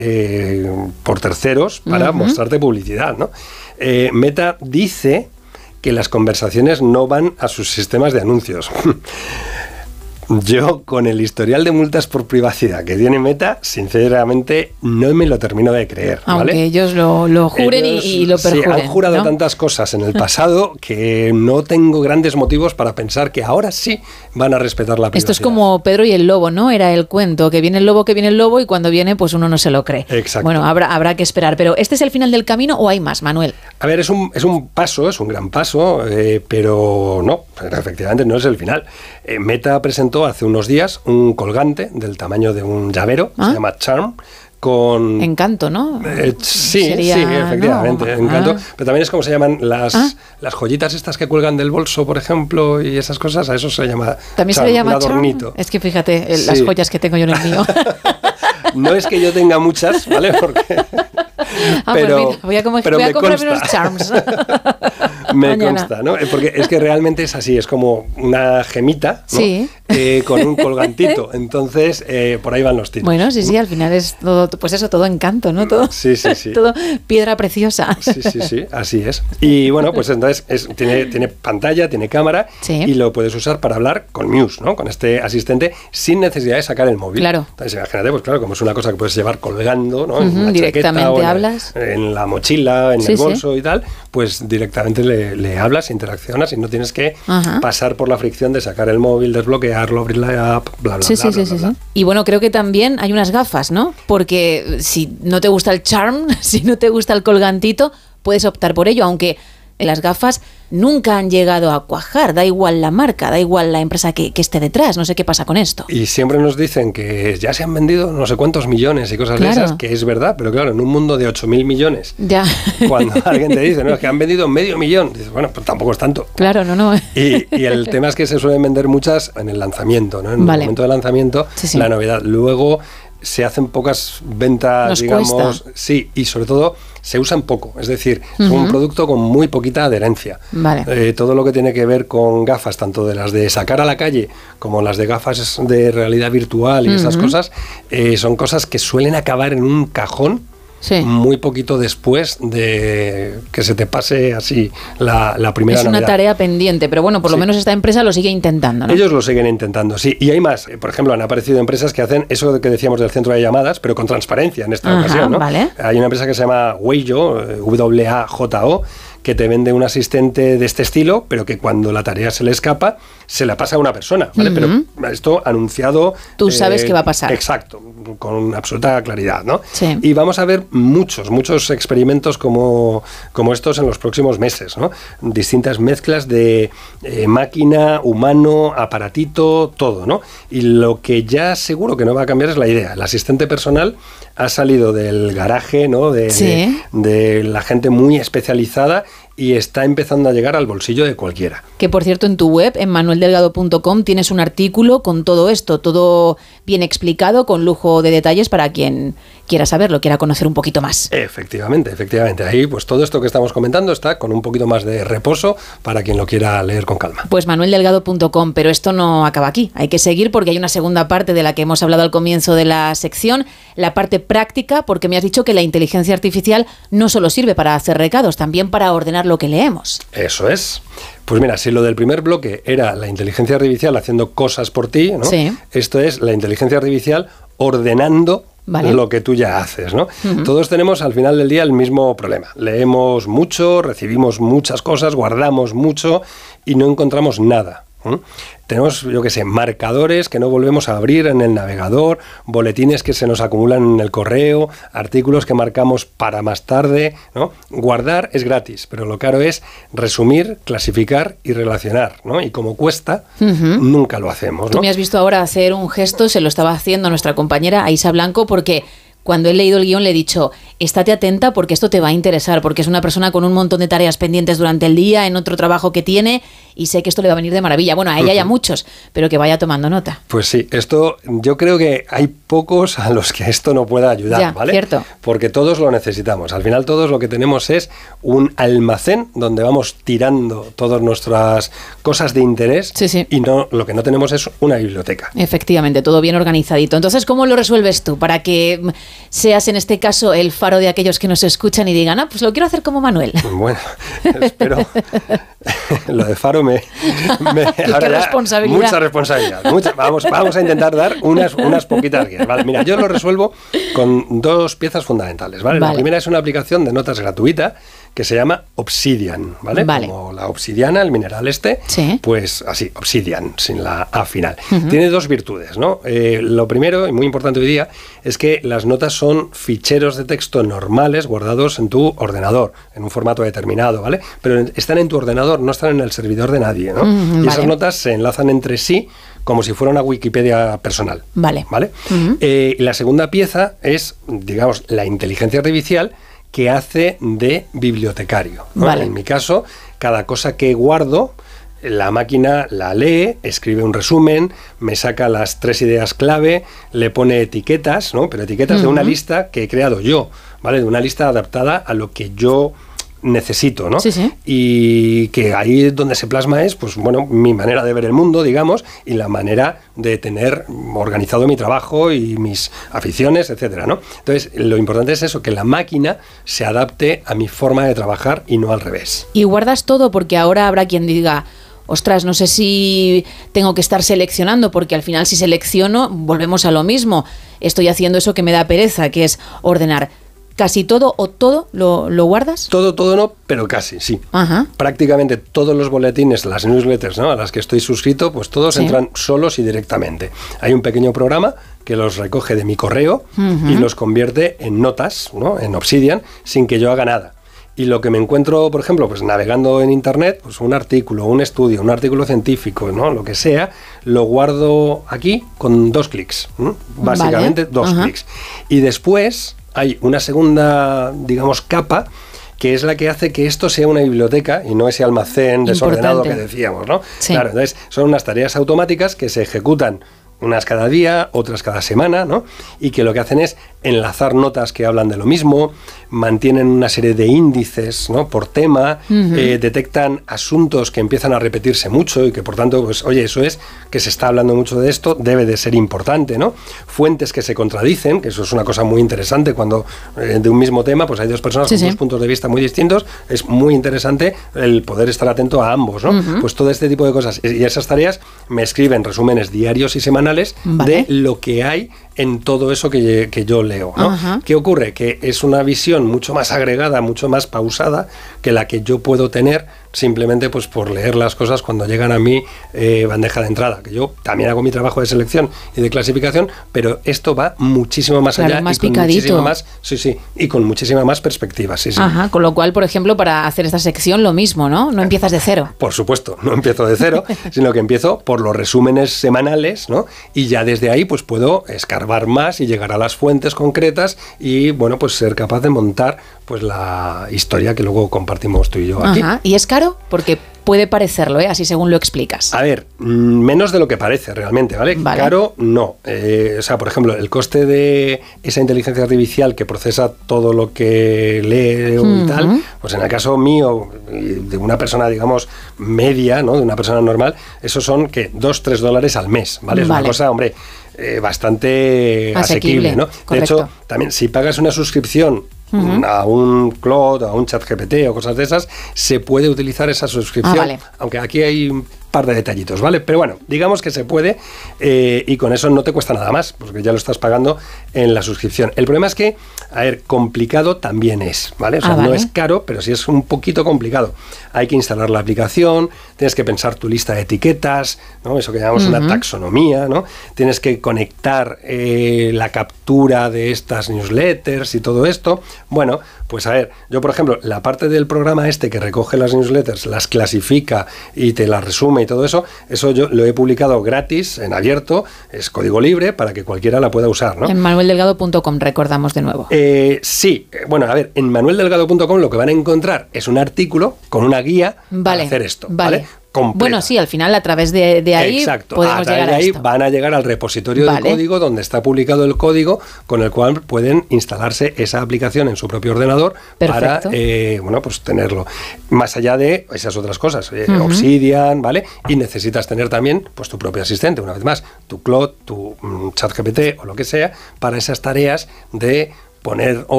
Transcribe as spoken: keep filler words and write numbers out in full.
eh, por terceros para uh-huh. mostrarte publicidad, ¿no? Eh, Meta dice que las conversaciones no van a sus sistemas de anuncios. Yo, con el historial de multas por privacidad que tiene Meta, sinceramente no me lo termino de creer, ¿vale? Aunque ellos lo, lo juren ellos, y, y lo perjuren. Sí, han jurado ¿no? tantas cosas en el pasado que no tengo grandes motivos para pensar que ahora sí van a respetar la privacidad. Esto es como Pedro y el lobo, ¿no? Era el cuento, que viene el lobo, que viene el lobo, y cuando viene, pues uno no se lo cree. Exacto. Bueno, habrá, habrá que esperar. Pero ¿este es el final del camino o hay más, Manuel? A ver, es un, es un paso, es un gran paso, eh, pero no, efectivamente no es el final. Eh, Meta presentó hace unos días un colgante del tamaño de un llavero, ¿Ah? se llama Charm, con... Encanto, ¿no? Eh, sí, Sería, sí, efectivamente, no, Encanto. ah. Pero también es como se llaman las, ¿Ah? las joyitas estas que cuelgan del bolso, por ejemplo, y esas cosas, a eso se llama ¿También charm, se le llama un adornito. Charm? Es que fíjate, Sí. las joyas que tengo yo en el mío. No es que yo tenga muchas, ¿vale? Porque... Ah, pero, pues mira, voy a, comer, pero voy a me comprarme consta. unos Charms. Me Mañana. consta, ¿no? Porque es que realmente es así, es como una gemita, ¿no? Sí. Eh, con un colgantito. Entonces, eh, por ahí van los tiros. Bueno, sí, sí, al final es todo, pues eso, todo encanto, ¿no? Todo, sí, sí, sí. todo piedra preciosa. Sí, sí, sí, así es. Y bueno, pues entonces es, tiene, tiene pantalla, tiene cámara, sí. y lo puedes usar para hablar con Muse, ¿no? Con este asistente, sin necesidad de sacar el móvil. Claro. Entonces, imagínate, pues claro, como es una cosa que puedes llevar colgando, ¿no? Uh-huh, en una directamente chaqueta, o en hablas. El, en la mochila, en sí, el bolso sí. y tal, pues directamente le, le hablas, interaccionas y no tienes que uh-huh. pasar por la fricción de sacar el móvil, desbloquearlo, abrir la app, bla, bla, sí, bla, sí, bla, sí, bla, sí, bla. sí. Y bueno, creo que también hay unas gafas, ¿no? Porque si no te gusta el Charm, si no te gusta el colgantito, puedes optar por ello, aunque las gafas nunca han llegado a cuajar, da igual la marca, da igual la empresa que, que esté detrás, no sé qué pasa con esto. Y siempre nos dicen que ya se han vendido no sé cuántos millones y cosas claro. de esas, que es verdad, pero claro, en un mundo de ocho mil millones, ya. cuando alguien te dice, no, es que han vendido medio millón, dices, bueno, pues tampoco es tanto. Claro, no, no. Y, y el tema es que se suelen vender muchas en el lanzamiento, ¿no? En vale. el momento de lanzamiento, sí, sí. la novedad. Luego se hacen pocas ventas, Nos digamos, cuesta. sí, y sobre todo se usan poco, es decir, uh-huh. es un producto con muy poquita adherencia. Vale. Eh, todo lo que tiene que ver con gafas, tanto de las de sacar a la calle como las de gafas de realidad virtual y uh-huh. esas cosas, eh, son cosas que suelen acabar en un cajón. Sí. Muy poquito después de que se te pase así la, la primera Es una novedad. tarea pendiente, pero bueno, por lo sí. menos esta empresa lo sigue intentando, ¿no? Ellos lo siguen intentando, sí. Y hay más. Por ejemplo, han aparecido empresas que hacen eso que decíamos del centro de llamadas, pero con transparencia en esta Ajá, ocasión, ¿no? Vale. Hay una empresa que se llama Wajo, W A J O, que te vende un asistente de este estilo, pero que cuando la tarea se le escapa, se la pasa a una persona, ¿vale? Uh-huh. Pero esto anunciado... Tú sabes eh, qué va a pasar. Exacto, con absoluta claridad, ¿no? Sí. Y vamos a ver muchos, muchos experimentos como, como estos en los próximos meses, ¿no? Distintas mezclas de eh, máquina, humano, aparatito, todo, ¿no? Y lo que ya seguro que no va a cambiar es la idea. El asistente personal ha salido del garaje, ¿no? De, sí. de, de la gente muy especializada y está empezando a llegar al bolsillo de cualquiera. Que por cierto, en tu web, en manuel delgado punto com, tienes un artículo con todo esto, todo bien explicado, con lujo de detalles para quien quiera saberlo, quiera conocer un poquito más. Efectivamente, efectivamente. Ahí pues todo esto que estamos comentando está con un poquito más de reposo para quien lo quiera leer con calma. Pues manuel delgado punto com, pero esto no acaba aquí. Hay que seguir porque hay una segunda parte de la que hemos hablado al comienzo de la sección, la parte práctica, porque me has dicho que la inteligencia artificial no solo sirve para hacer recados, también para ordenar lo que leemos. Eso es. Pues mira, si lo del primer bloque era la inteligencia artificial haciendo cosas por ti, ¿no? Sí. Esto es la inteligencia artificial ordenando Vale. lo que tú ya haces, ¿no? Uh-huh. Todos tenemos al final del día el mismo problema. Leemos mucho, recibimos muchas cosas, guardamos mucho y no encontramos nada. ¿Mm? Tenemos, yo qué sé, marcadores que no volvemos a abrir en el navegador, boletines que se nos acumulan en el correo, artículos que marcamos para más tarde, ¿no? Guardar es gratis, pero lo caro es resumir, clasificar y relacionar, ¿no? Y como cuesta, uh-huh. nunca lo hacemos, ¿no? Tú me has visto ahora hacer un gesto, se lo estaba haciendo nuestra compañera Aisa Blanco, porque cuando he leído el guión le he dicho, estate atenta porque esto te va a interesar, porque es una persona con un montón de tareas pendientes durante el día, en otro trabajo que tiene, y sé que esto le va a venir de maravilla. Bueno, a ella uh-huh. y a muchos, pero que vaya tomando nota. Pues sí, esto yo creo que hay pocos a los que esto no pueda ayudar, ya, ¿vale? Cierto. Porque todos lo necesitamos. Al final todos lo que tenemos es un almacén donde vamos tirando todas nuestras cosas de interés sí, sí. y no, lo que no tenemos es una biblioteca. Efectivamente, todo bien organizadito. Entonces, ¿cómo lo resuelves tú? Para que seas en este caso el faro de aquellos que nos escuchan y digan, ah, pues lo quiero hacer como Manuel. Bueno, espero. Lo de faro me... me ahora qué responsabilidad. Mucha responsabilidad. Mucha, vamos, vamos a intentar dar unas, unas poquitas guías. Vale, mira, yo lo resuelvo con dos piezas fundamentales. ¿vale? Vale. La primera es una aplicación de notas gratuita que se llama Obsidian, ¿vale? Vale. Como la obsidiana, el mineral este, sí. Pues así, Obsidian, sin la A final. Uh-huh. Tiene dos virtudes, ¿no? Eh, lo primero, y muy importante hoy día, es que las notas son ficheros de texto normales guardados en tu ordenador, en un formato determinado, ¿vale? Pero están en tu ordenador, no están en el servidor de nadie, ¿no? Uh-huh, y vale. Esas notas se enlazan entre sí como si fuera una Wikipedia personal. Vale. ¿Vale? Uh-huh. Eh, y la segunda pieza es, digamos, la inteligencia artificial que hace de bibliotecario, ¿no? Vale. En mi caso, cada cosa que guardo, la máquina la lee, escribe un resumen, me saca las tres ideas clave, le pone etiquetas, ¿no? Pero etiquetas uh-huh. de una lista que he creado yo, ¿vale? De una lista adaptada a lo que yo necesito, ¿no? Sí, sí. Y que ahí donde se plasma es, pues bueno, mi manera de ver el mundo, digamos, y la manera de tener organizado mi trabajo y mis aficiones, etcétera, ¿no? Entonces, lo importante es eso, que la máquina se adapte a mi forma de trabajar y no al revés. Y guardas todo, porque ahora habrá quien diga, ostras, no sé si tengo que estar seleccionando, porque al final si selecciono, volvemos a lo mismo. Estoy haciendo eso que me da pereza, que es ordenar. ¿Casi todo o todo lo, lo guardas? Todo, todo no, pero casi, sí. Ajá. Prácticamente todos los boletines, las newsletters, ¿no?, a las que estoy suscrito, pues todos sí. entran solos y directamente. Hay un pequeño programa que los recoge de mi correo uh-huh. y los convierte en notas, ¿no?, en Obsidian, sin que yo haga nada. Y lo que me encuentro, por ejemplo, pues navegando en internet, pues un artículo, un estudio, un artículo científico, ¿no?, lo que sea, lo guardo aquí con dos clics, ¿no? Básicamente vale. dos uh-huh. clics. Y después hay una segunda, digamos, capa, que es la que hace que esto sea una biblioteca y no ese almacén desordenado Importante. Que decíamos, ¿no? Sí. Claro, entonces son unas tareas automáticas que se ejecutan unas cada día, otras cada semana, ¿no? Y que lo que hacen es enlazar notas que hablan de lo mismo, mantienen una serie de índices, ¿no?, por tema, uh-huh. eh, detectan asuntos que empiezan a repetirse mucho y que por tanto, pues oye, eso es que se está hablando mucho de esto, debe de ser importante, ¿no? Fuentes que se contradicen, que eso es una cosa muy interesante cuando eh, de un mismo tema, pues hay dos personas sí, con sí. dos puntos de vista muy distintos, es muy interesante el poder estar atento a ambos, ¿no? Uh-huh. Pues todo este tipo de cosas. Y esas tareas me escriben resúmenes diarios y semanales vale. de lo que hay en todo eso que, que yo leo, ¿no? Uh-huh. ¿Qué ocurre? Que es una visión mucho más agregada, mucho más pausada que la que yo puedo tener simplemente pues por leer las cosas cuando llegan a mi eh, bandeja de entrada, que yo también hago mi trabajo de selección y de clasificación, pero esto va muchísimo más claro, allá más y con picadito. muchísima más, sí, sí, y con muchísima más perspectiva, sí, sí. Ajá, con lo cual, por ejemplo, para hacer esta sección lo mismo, ¿no? No empiezas de cero. Por supuesto, no empiezo de cero, sino que empiezo por los resúmenes semanales, ¿no? Y ya desde ahí pues puedo escarbar más y llegar a las fuentes concretas y, bueno, pues ser capaz de montar pues la historia que luego compartimos tú y yo aquí. Ajá. ¿Y es caro? Porque puede parecerlo, ¿eh? Así según lo explicas. A ver, menos de lo que parece realmente, ¿vale? Vale. Caro, no. Eh, o sea, por ejemplo, el coste de esa inteligencia artificial que procesa todo lo que leo uh-huh. y tal, pues en el caso mío, de una persona, digamos, media, ¿no?, de una persona normal, esos son, ¿qué? Dos, tres dólares al mes, ¿vale? Es vale. una cosa, hombre, eh, bastante asequible, asequible, ¿no? Correcto. De hecho, también, si pagas una suscripción Uh-huh. a un Claude, a un ChatGPT o cosas de esas, se puede utilizar esa suscripción, ah, vale. aunque aquí hay un par de detallitos, ¿vale? Pero bueno, digamos que se puede eh, y con eso no te cuesta nada más, porque ya lo estás pagando en la suscripción. El problema es que, a ver, complicado también es, ¿vale? O sea, ah, vale. no es caro, pero sí es un poquito complicado. Hay que instalar la aplicación, tienes que pensar tu lista de etiquetas, ¿no? Eso que llamamos uh-huh. una taxonomía, ¿no? Tienes que conectar eh, la captura de estas newsletters y todo esto. Bueno, pues a ver, yo por ejemplo, la parte del programa este que recoge las newsletters, las clasifica y te las resume y todo eso, eso yo lo he publicado gratis, en abierto, es código libre para que cualquiera la pueda usar, ¿no? En manuel delgado punto com, recordamos de nuevo. Eh, sí, bueno, a ver, en manuel delgado punto com lo que van a encontrar es un artículo con una guía vale, para hacer esto, ¿vale? ¿vale? completa. Bueno, sí, al final a través de, de ahí Exacto. podemos a través llegar de a ahí esto. Van a llegar al repositorio Vale. del código donde está publicado el código con el cual pueden instalarse esa aplicación en su propio ordenador. Perfecto. Para eh, bueno, pues tenerlo. Más allá de esas otras cosas, eh, Uh-huh. Obsidian, ¿vale? Y necesitas tener también pues tu propio asistente, una vez más, tu Claude, tu um, ChatGPT o lo que sea, para esas tareas de poner